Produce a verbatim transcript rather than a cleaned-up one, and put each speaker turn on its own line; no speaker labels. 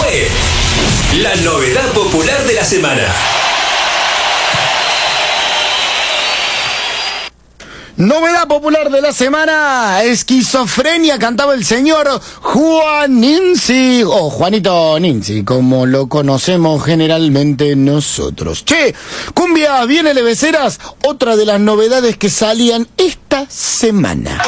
fue la novedad popular de la semana.
Novedad popular de la semana, Esquizofrenia, cantaba el señor Juan Ninzi, o Juanito Ninzi, como lo conocemos generalmente nosotros. Che, cumbia, viene Leveceras, otra de las novedades que salían esta semana.